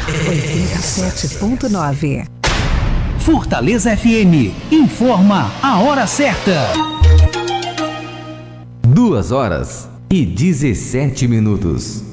87.9. Fortaleza FM informa a hora certa. 2 horas e 17 minutos.